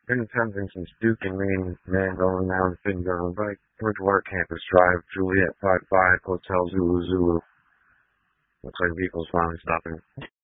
Been attempting since Duke and Main, man going down finger on bike. Bridgewater Campus Drive, Juliet 55, Hotel Zulu Zulu. Looks like vehicle's finally stopping.